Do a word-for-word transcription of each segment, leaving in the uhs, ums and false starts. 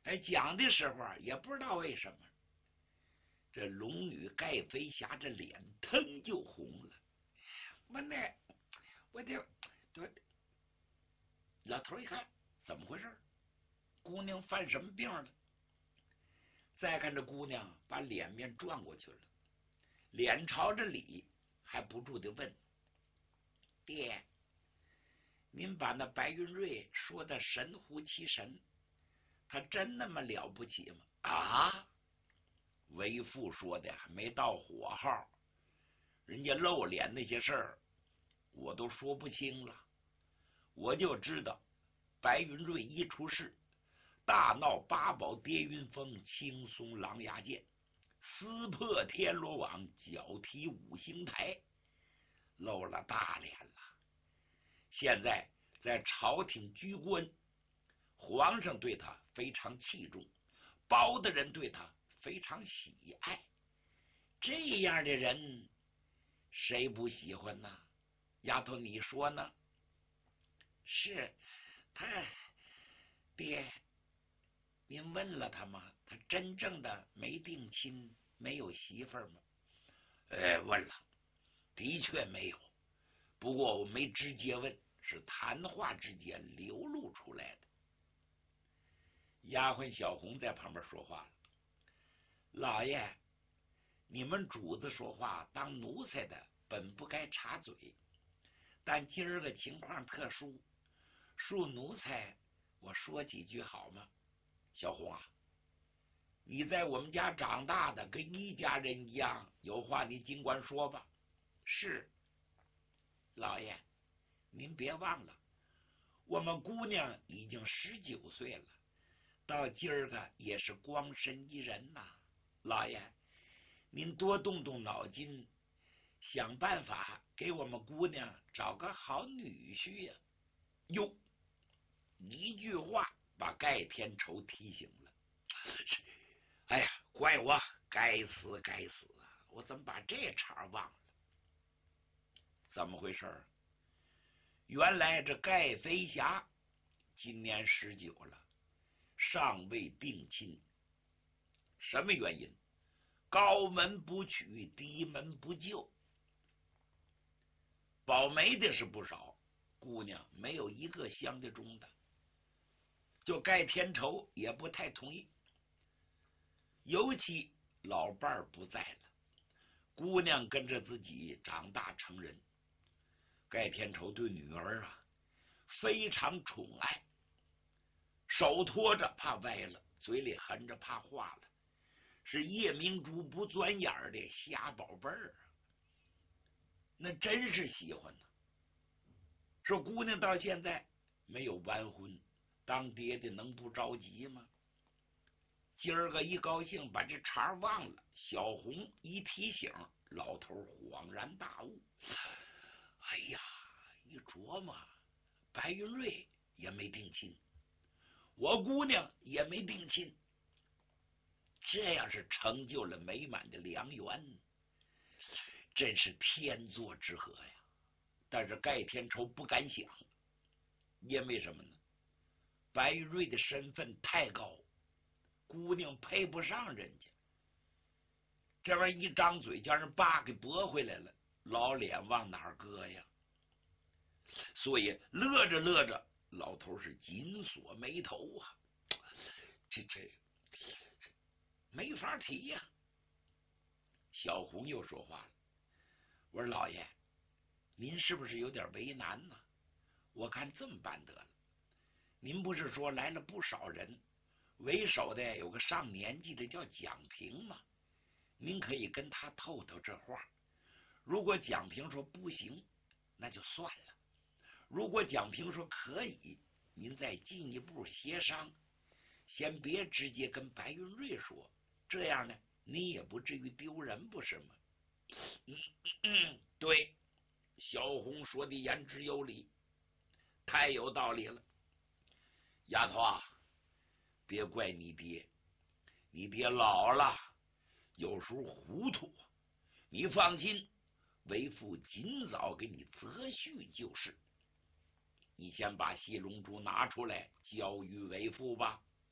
哎，讲的时候也不知道为什么，这龙女盖飞霞这脸腾就红了。我那我这对老头一看怎么回事，姑娘犯什么病了？再看这姑娘把脸面转过去了，脸朝着里，还不住的问：“爹，您把那白云瑞说的神乎其神，他真那么了不起吗？”啊，为父说的还没到火候，人家露脸那些事儿我都说不清了，我就知道白云瑞一出事，大闹八宝跌云峰，轻松狼牙剑，撕破天罗网，脚踢五星台，露了大脸了。现在在朝廷居官，皇上对他非常器重，包的人对他非常喜爱，这样的人谁不喜欢呢？丫头你说呢？是他爹，您问了他吗？他真正的没定亲，没有媳妇儿吗？呃，问了，的确没有，不过我没直接问，是谈话之间流露出来的。丫鬟小红在旁边说话了：“老爷，你们主子说话当奴才的本不该插嘴，但今儿个情况特殊，恕奴才我说几句好吗？”小红啊，你在我们家长大的，跟一家人一样，有话你尽管说吧。是，老爷，您别忘了，我们姑娘已经十九岁了，到今儿个也是光身一人呐。老爷，您多动动脑筋，想办法给我们姑娘找个好女婿呀。哟，一句话把盖天仇提醒了。哎呀，怪我，该死该死啊！我怎么把这茬忘了？怎么回事？原来这盖飞侠今年十九了，尚未定亲。什么原因？高门不取，低门不就。保媒的是不少，姑娘没有一个相得中的。就盖天仇也不太同意，尤其老伴儿不在了，姑娘跟着自己长大成人，盖天仇对女儿啊非常宠爱，手托着怕歪了，嘴里含着怕化了，是夜明珠不钻眼儿的瞎宝贝儿啊，那真是喜欢呢。说姑娘到现在没有完婚，当爹的能不着急吗？今儿个一高兴把这茬忘了，小红一提醒，老头恍然大悟。哎呀，一琢磨，白云瑞也没定亲，我姑娘也没定亲，这样是成就了美满的良缘，真是天作之合呀。但是盖天仇不敢想，因为什么呢？白云瑞的身份太高，姑娘配不上人家，这玩意一张嘴叫人爸给驳回来了，老脸往哪儿搁呀？所以乐着乐着，老头是紧锁眉头啊，这这没法提呀。小红又说话了：“我说老爷，您是不是有点为难呢？我看这么办得了，您不是说来了不少人，为首的有个上年纪的叫蒋平吗？您可以跟他透透这话。如果蒋平说不行，那就算了；如果蒋平说可以，您再进一步协商，先别直接跟白云瑞说，这样呢，你也不至于丢人，不是吗？”嗯嗯，对，小红说的言之有理，太有道理了。丫头啊，别怪你爹，你爹老了，有时候糊涂。你放心，为父尽早给你择婿就是。你先把西龙珠拿出来交于为父吧。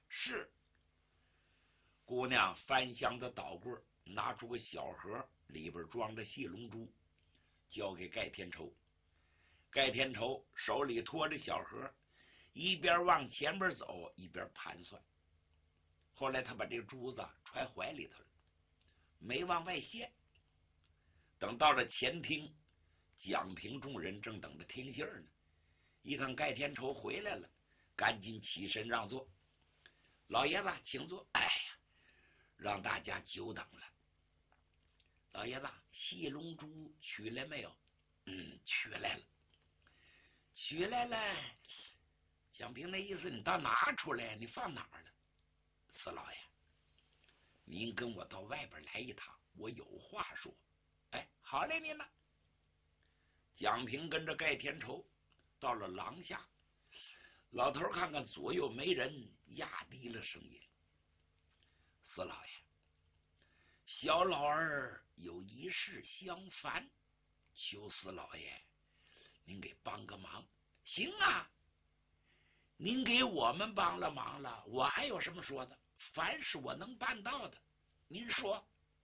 是。姑娘翻箱子倒柜，拿出个小盒，里边装着细龙珠，交给盖天仇。盖天仇手里托着小盒，一边往前边走，一边盘算。后来他把这个珠子揣怀里头了，没往外献。等到了前厅，蒋平众人正等着听信呢，一看盖天仇回来了，赶紧起身让座。老爷子请坐。哎呀，让大家久等了。老爷子，细龙珠取来没有？嗯，取来了。取来了。蒋平那意思，你倒拿出来，你放哪儿了？四老爷，您跟我到外边来一趟，我有话说。哎，好嘞，您呢？蒋平跟着盖天仇到了廊下，老头看看左右没人，压低了声音：“四老爷，小老儿有一事相烦，求四老爷您给帮个忙。”行啊，您给我们帮了忙了，我还有什么说的？凡是我能办到的，您说。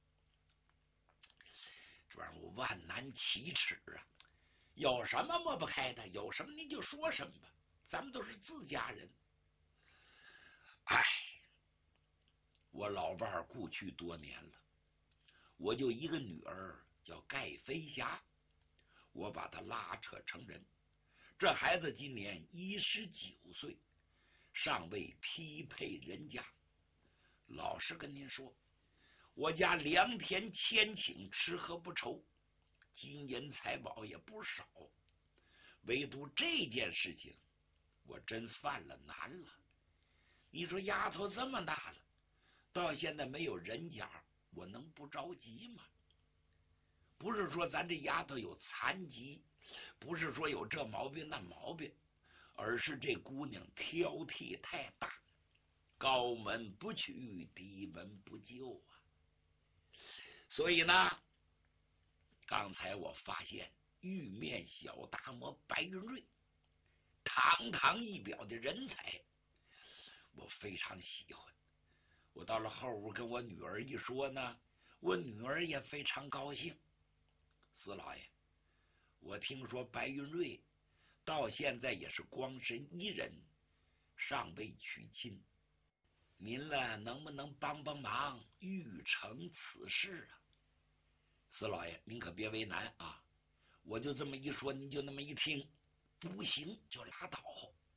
这玩意儿万难启齿啊，有什么抹不开的？有什么您就说什么吧，咱们都是自家人。哎，我老伴儿故去多年了，我就一个女儿叫盖飞霞，我把她拉扯成人。这孩子今年一十九岁，尚未匹配人家。老实跟您说，我家良田千顷，吃喝不愁，金银财宝也不少，唯独这件事情，我真犯了难了。你说丫头这么大了，到现在没有人家，我能不着急吗？不是说咱这丫头有残疾，不是说有这毛病那毛病，而是这姑娘挑剔太大，高门不取，低门不就啊。所以呢，刚才我发现玉面小达摩白云瑞堂堂一表的人才，我非常喜欢。我到了后屋跟我女儿一说呢，我女儿也非常高兴。四老爷，我听说白云瑞到现在也是光身一人，尚未娶亲，您了能不能帮帮忙，预成此事啊？四老爷，您可别为难啊！我就这么一说，您就那么一听，不行就拉倒。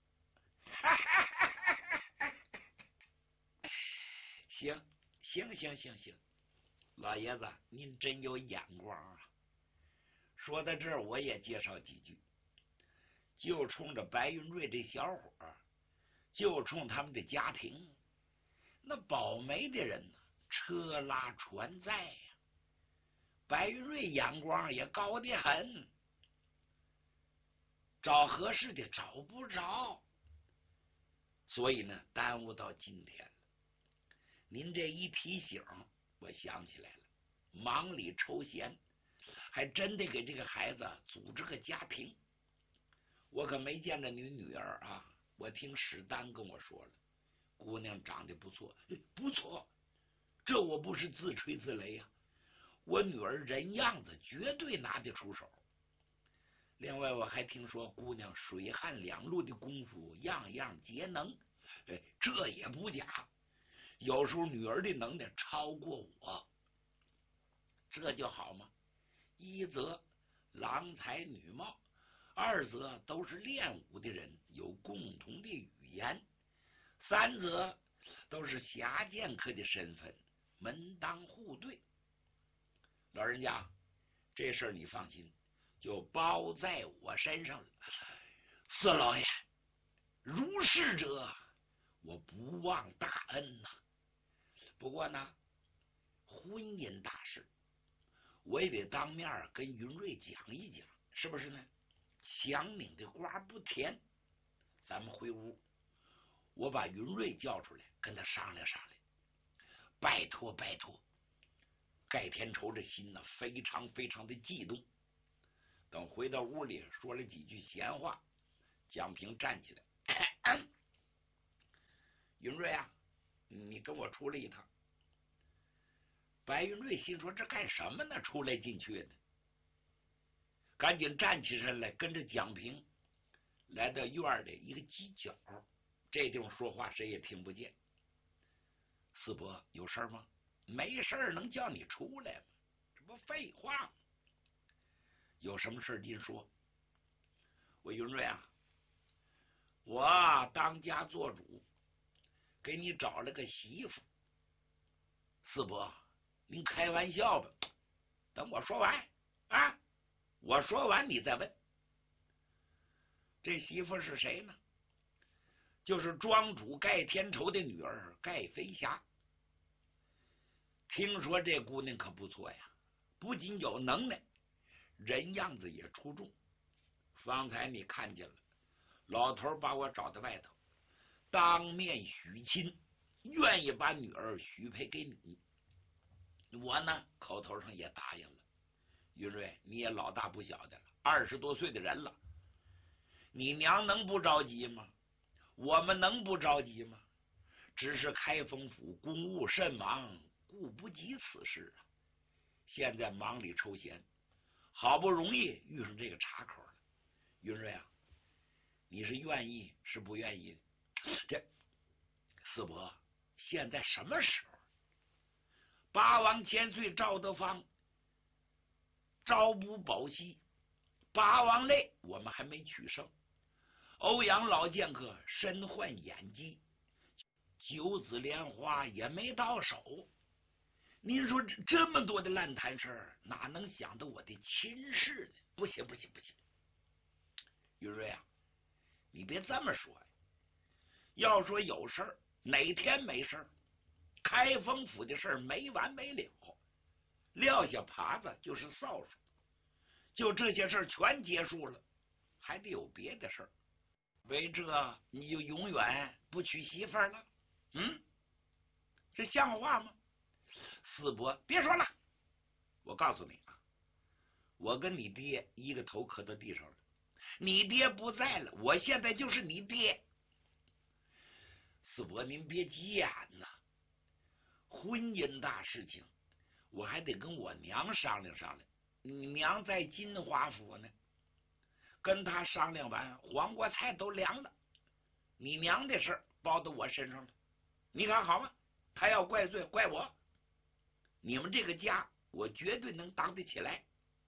行行行行行，老爷子您真有眼光啊！说到这儿，我也介绍几句，就冲着白云瑞这小伙，就冲他们的家庭，那保媒的人呢，车拉船载呀、啊。白云瑞眼光也高得很，找合适的找不着，所以呢，耽误到今天了。您这一提醒，我想起来了，忙里抽闲，还真得给这个孩子组织个家庭。我可没见着你女儿啊，我听史丹跟我说了，姑娘长得不错，不错，这我不是自吹自擂啊，我女儿人样子绝对拿得出手。另外我还听说姑娘水旱两路的功夫样样皆能，哎，这也不假，有时候女儿的能耐超过我，这就好吗？一则郎才女貌，二则都是练武的人，有共同的语言，三则都是侠剑客的身份，门当户对。老人家，这事儿你放心，就包在我身上了。四老爷，如是者，我不忘大恩呐、啊。不过呢，婚姻大事，我也得当面跟云瑞讲一讲，是不是呢？强拧的瓜不甜，咱们回屋，我把云瑞叫出来，跟他商量商量。拜托拜托。盖天仇这心呢，非常非常的激动。等回到屋里，说了几句闲话，蒋平站起来，云瑞啊， 你跟我出来一趟。白云瑞心说：“这干什么呢？出来进去的。”赶紧站起身来，跟着蒋平来到院里一个犄角，这地方说话谁也听不见。四伯有事吗？没事，能叫你出来吗？这不废话吗？有什么事您说。我云瑞啊，我当家做主，给你找了个媳妇。四伯，您开玩笑吧？等我说完啊，我说完你再问。这媳妇是谁呢？就是庄主盖天仇的女儿盖飞霞。听说这姑娘可不错呀，不仅有能耐，人样子也出众。方才你看见了，老头把我找到外头，当面许亲，愿意把女儿许配给你。我呢，口头上也答应了。云瑞，你也老大不小的了，二十多岁的人了，你娘能不着急吗？我们能不着急吗？只是开封府公务甚忙，顾不及此事啊。现在忙里抽闲，好不容易遇上这个茬口了。云瑞啊，你是愿意是不愿意？这四伯，现在什么时候？八王千岁赵德芳招补保西，八王泪我们还没取胜，欧阳老剑客身患眼疾，九子莲花也没到手。您说这么多的烂摊事儿，哪能想到我的亲事呢？不行不行不行！云瑞啊，你别这么说呀。要说有事儿，哪天没事儿？开封府的事儿没完没了，撂下耙子就是扫帚，就这些事儿全结束了，还得有别的事儿。为这你就永远不娶媳妇儿了？嗯，这像话吗？四伯，别说了，我告诉你啊，我跟你爹一个头磕到地上了，你爹不在了，我现在就是你爹。四伯，您别急眼呐，婚姻大事情，我还得跟我娘商量商量。你娘在金华府呢，跟她商量完，黄瓜菜都凉了，你娘的事包到我身上了，你看好吗？她要怪罪，怪我。你们这个家，我绝对能当得起来。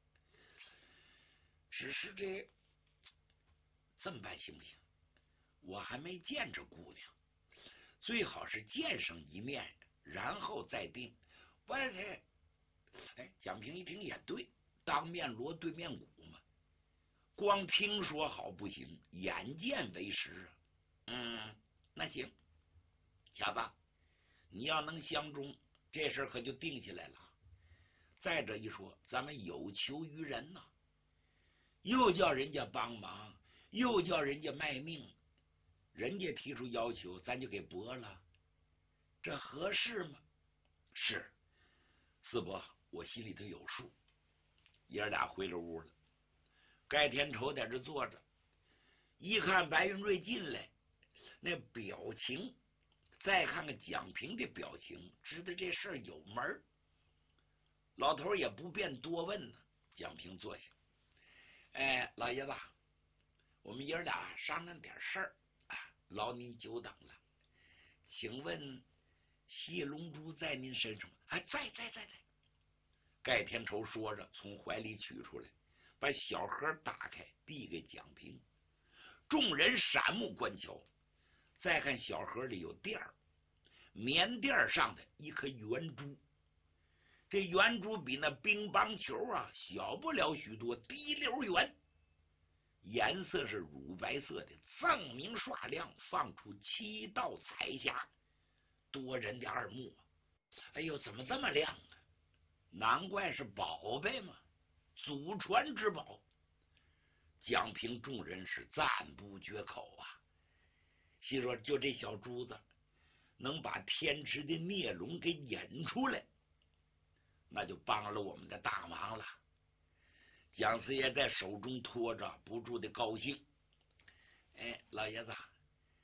只是这这么办行不行？我还没见着姑娘，最好是见上一面，然后再定。不是，哎，蒋平一听也对，当面锣对面鼓嘛。光听说好不行，眼见为实啊。嗯，那行，小子，你要能相中，这事可就定下来了。再者一说，咱们有求于人呐、啊，又叫人家帮忙，又叫人家卖命，人家提出要求，咱就给驳了，这合适吗？是，四伯，我心里头有数。爷俩回了屋了，盖天仇在这坐着，一看白云瑞进来，那表情，再看看蒋平的表情，知道这事儿有门儿。老头也不便多问呢。蒋平坐下，哎，老爷子，我们爷俩商量点事儿啊，劳您久等了。请问谢龙珠在您身上吗？哎，在在在在。盖天仇说着，从怀里取出来，把小盒打开，递给蒋平。众人闪目观瞧，再看小盒里有垫儿，棉垫上的一颗圆珠。这圆珠比那乒乓球啊小不了许多，滴溜圆，颜色是乳白色的，锃明刷亮，放出七道彩霞，夺人的二目。哎呦，怎么这么亮啊？难怪是宝贝嘛，祖传之宝。蒋平众人是赞不绝口啊，心说就这小珠子能把天池的孽龙给引出来，那就帮了我们的大忙了。蒋四爷在手中托着，不住的高兴。哎，老爷子，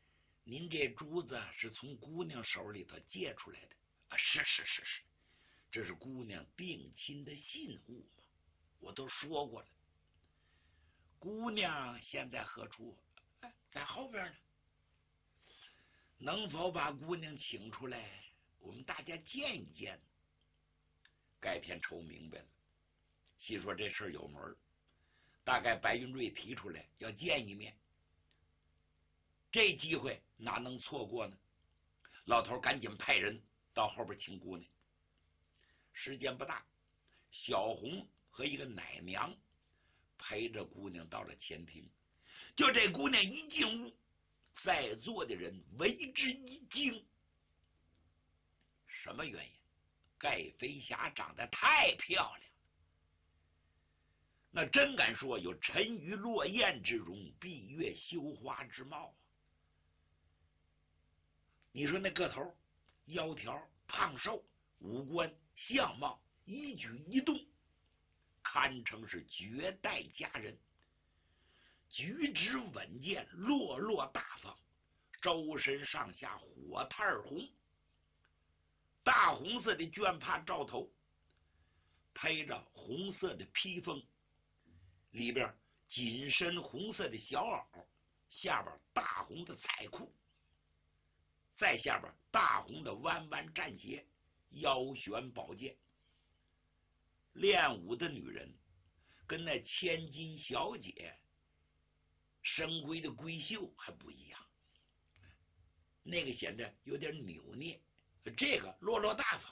您这珠子是从姑娘手里头借出来的啊？是是是是，这是姑娘定亲的信物嘛，我都说过了。姑娘现在何处？哎，在后边呢。能否把姑娘请出来，我们大家见一见？盖天仇明白了，心说这事有门，大概白云瑞提出来要见一面，这机会哪能错过呢？老头赶紧派人到后边请姑娘。时间不大，小红和一个奶娘陪着姑娘到了前厅。就这姑娘一进屋，在座的人为之一惊。什么原因？盖飞霞长得太漂亮，那真敢说有沉鱼落雁之容，闭月羞花之貌啊！你说那个头、窈窕、胖瘦、五官、相貌、一举一动，堪称是绝代佳人，举止稳健，落落大方，周身上下火炭红，大红色的绢帕罩头，配着红色的披风，里边紧身红色的小袄，下边大红的彩裤，再下边大红的弯弯战鞋，腰悬宝剑。练武的女人跟那千金小姐深闺的闺秀还不一样，那个显得有点扭捏，这个落落大方。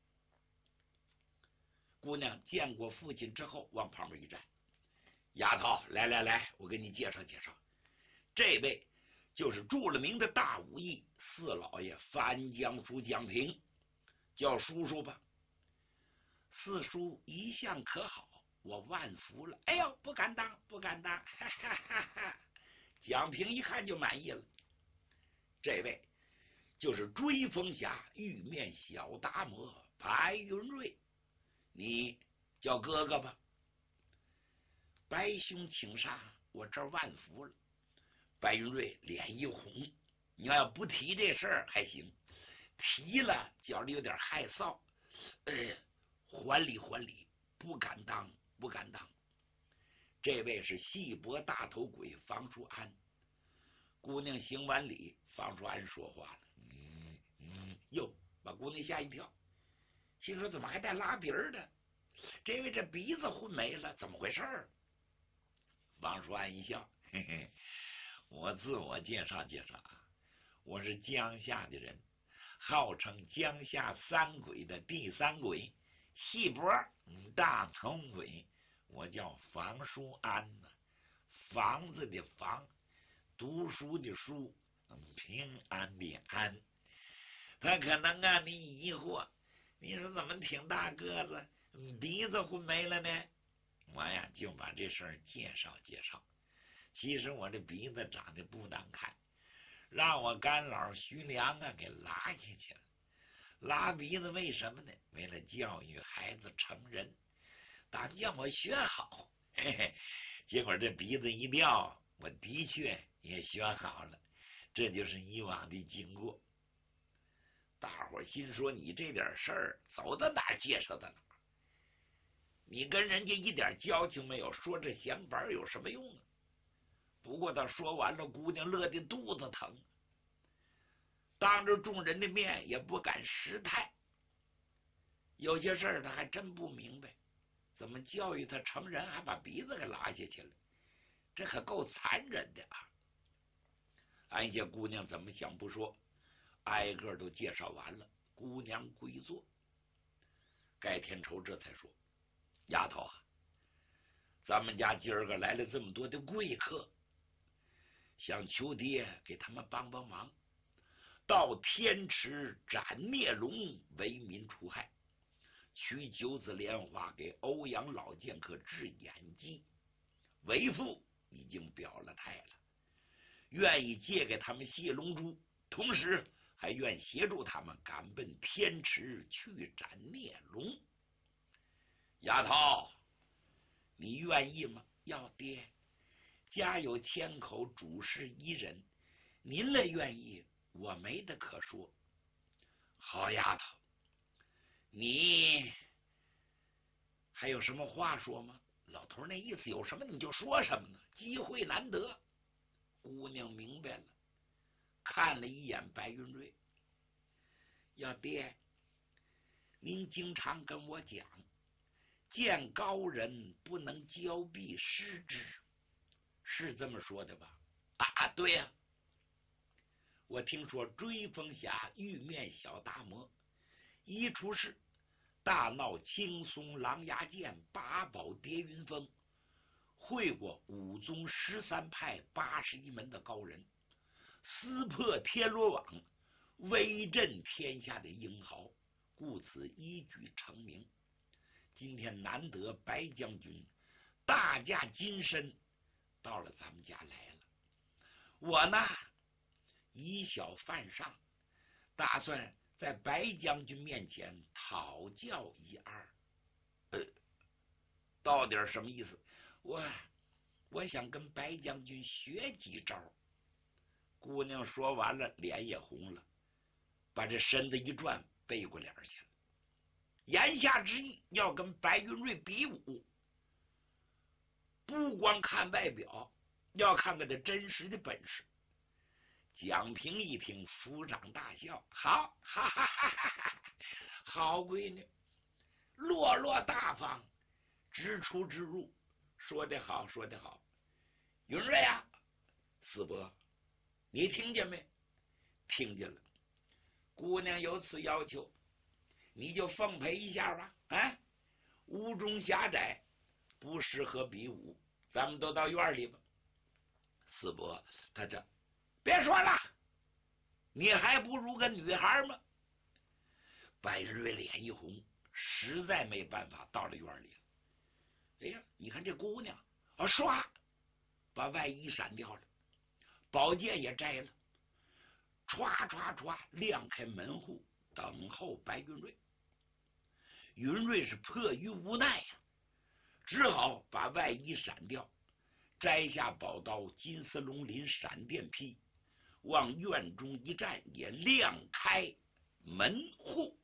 姑娘见过父亲之后，往旁边一站：“丫头，来来来，我给你介绍介绍，这位就是著了名的大武艺四老爷翻江叔蒋平，叫叔叔吧。四叔一向可好，我万福了。”“哎呦，不敢当，不敢当！”哈哈哈哈。蒋平一看就满意了。这位就是追风侠玉面小达摩白云瑞，你叫哥哥吧。白兄请上，我这儿万福了。白云瑞脸一红，你要不提这事儿还行，提了觉得有点害臊。呃，还礼还礼，不敢当，不敢当。这位是细脖大头鬼房叔安。姑娘行完礼，房叔安说话了：“嗯嗯，哟，把姑娘吓一跳，心说怎么还带拉鼻儿的？这位这鼻子混没了，怎么回事？”房叔安一笑：“嘿嘿，我自我介绍介绍啊，我是江夏的人，号称江夏三鬼的第三鬼，细脖大头鬼，我叫房叔安呢，房子的房，读书的书，平安的安。他可能啊，你疑惑，你说怎么挺大个子，鼻子混没了呢？我呀就把这事儿介绍介绍。其实我这鼻子长得不难看，让我干老徐良啊给拉下去了。拉鼻子为什么呢？为了教育孩子成人，打叫我学好。嘿嘿，结果这鼻子一掉，我的确也学好了，这就是以往的经过。大伙心说，你这点事儿走到哪儿介绍到哪儿，你跟人家一点交情没有，说这闲板有什么用啊？不过他说完了，姑娘乐得肚子疼，当着众人的面也不敢失态。有些事儿他还真不明白，怎么教育他成人还把鼻子给拉下去了，这可够残忍的啊！安家姑娘怎么想不说，挨个都介绍完了，姑娘归坐。盖天仇这才说：“丫头啊，咱们家今儿个来了这么多的贵客，想求爹给他们帮帮忙，到天池斩孽龙，为民除害，取九子莲花给欧阳老剑客治眼疾。为父已经表了态了，愿意借给他们谢龙珠，同时还愿协助他们赶奔天池去斩孽龙。丫头，你愿意吗？”“要爹，家有千口，主事一人， 您了愿意，我没得可说。好丫头，你还有什么话说吗？老头那意思有什么你就说什么呢？机会难得。姑娘明白了，看了一眼白云瑞，要爹，您经常跟我讲，见高人不能交臂失之，是这么说的吧？啊，对呀、啊。我听说追风侠玉面小大魔一出世，大闹青松狼牙剑，八宝叠云峰，会过五宗十三派八十一门的高人，撕破天罗网，威震天下的英豪，故此一举成名。今天难得白将军大驾金身到了咱们家来了，我呢以小犯上，打算在白将军面前讨教一二。呃，到底什么意思？我我想跟白将军学几招。姑娘说完了，脸也红了，把这身子一转，背过脸去了。言下之意要跟白云瑞比武，不光看外表，要看看他真实的本事。蒋平一听，抚掌大笑，好，哈哈哈哈哈！好闺女，落落大方，直出直入，说得好，说得好。云瑞啊，四伯，你听见没？听见了。姑娘有此要求，你就奉陪一下吧。啊，屋中狭窄，不适合比武，咱们都到院里吧。四伯，他这别说了，你还不如个女孩吗？白云瑞脸一红，实在没办法，到了院里了。哎呀，你看这姑娘啊，唰，把外衣闪掉了，宝剑也摘了，唰唰唰亮开门户，等候白云瑞。云瑞是迫于无奈呀、啊，只好把外衣闪掉，摘下宝刀，金丝龙鳞闪电劈，往院中一站，也亮开门户。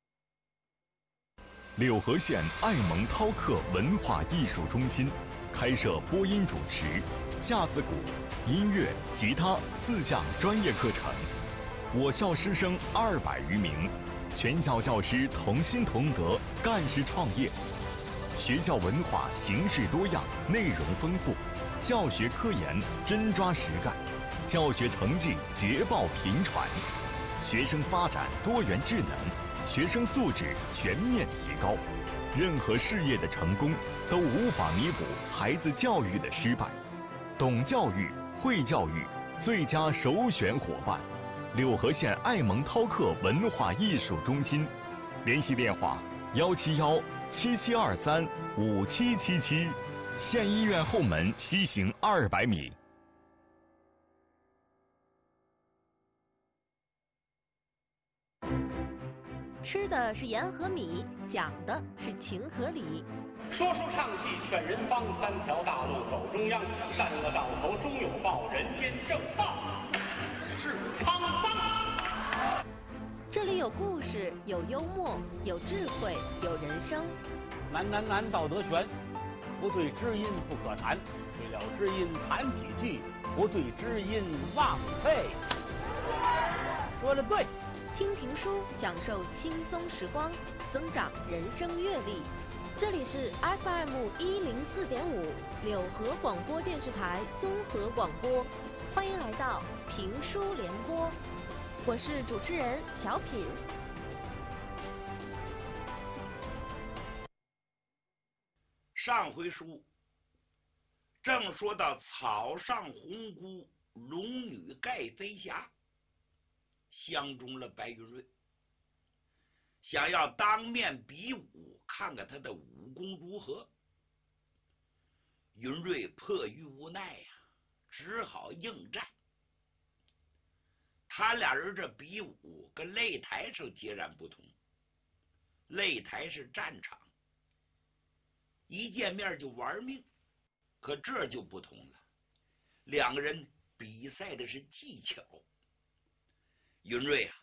柳河县爱蒙饕客文化艺术中心开设播音主持、架子鼓、音乐、吉他四项专业课程。我校师生二百余名，全校教师同心同德，干事创业。学校文化形式多样，内容丰富，教学科研真抓实干，教学成绩捷报频传，学生发展多元智能，学生素质全面提高。任何事业的成功都无法弥补孩子教育的失败。懂教育、会教育，最佳首选伙伴。柳河县爱蒙饕客文化艺术中心，联系电话：幺七幺七七二三五七七七，县医院后门西行二百米。 吃的是盐和米，讲的是情和理。 说书唱戏劝人方，三条大路走中央，善恶到头终有报，人间正道是沧桑。 这里有故事，有幽默，有智慧，有人生。 难难难，道德全，不对知音不可谈，对了知音谈几句，不对知音忘废。说的对。 听评书，享受轻松时光，增长人生阅历。这里是 F M 一零四点五柳河广播电视台综合广播，欢迎来到评书联播，我是主持人小品。 上回书正说到草上红姑龙女盖飞侠相中了白云瑞，想要当面比武，看看他的武功如何。云瑞迫于无奈呀、啊，只好应战。他俩人这比武跟擂台上截然不同，擂台是战场，一见面就玩命，可这就不同了，两个人比赛的是技巧。云瑞啊，